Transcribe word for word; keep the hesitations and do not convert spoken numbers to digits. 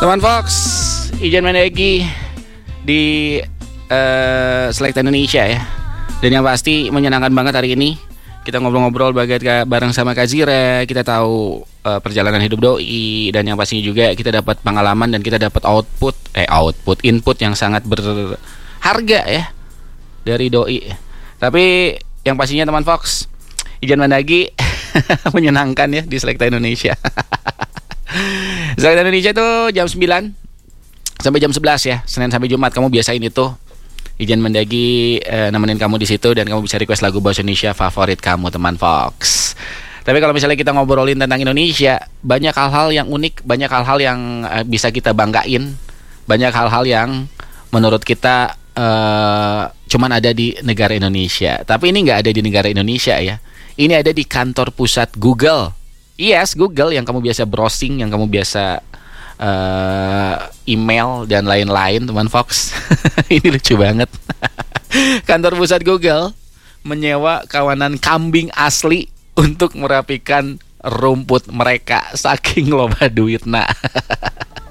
Teman Fox, Ijan Mendagri di uh, Selekta Indonesia ya. Dan yang pasti menyenangkan banget hari ini. Kita ngobrol-ngobrol bagai bareng sama Kak Zira. Kita tahu uh, perjalanan hidup doi. Dan yang pastinya juga kita dapat pengalaman dan kita dapat output Eh output, input yang sangat berharga ya dari doi. Tapi yang pastinya teman Fox, Ijan Mendagri menyenangkan ya di Selekta Indonesia. Selekta Indonesia tuh jam sembilan sampai jam sebelas ya, Senin sampai Jumat. Kamu biasain itu Ijan Mendagri eh, nemenin kamu di situ dan kamu bisa request lagu bahasa Indonesia favorit kamu teman Fox. Tapi kalau misalnya kita ngobrolin tentang Indonesia, banyak hal-hal yang unik, banyak hal-hal yang eh, bisa kita banggain, banyak hal-hal yang menurut kita eh, cuman ada di negara Indonesia. Tapi ini nggak ada di negara Indonesia ya. Ini ada di kantor pusat Google. Yes, Google yang kamu biasa browsing, yang kamu biasa uh, email dan lain-lain, teman Fox. Ini lucu banget. Kantor pusat Google menyewa kawanan kambing asli untuk merapikan rumput mereka saking loba duitna.